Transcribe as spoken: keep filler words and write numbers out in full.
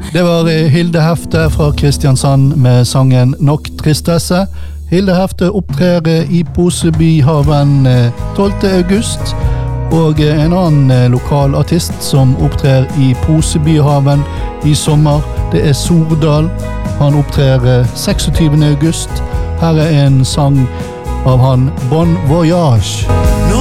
Det var Hilde Hefte fra Kristiansand med sangen Nok Tristesse. Hilde Hefte opptrer i Posebyhaven tolvte august, og en annen lokal artist som opptrer i Posebyhaven i sommer, det er Sordal. Han opptrer seksogtyvende august. Her er en sang av han Bon Voyage.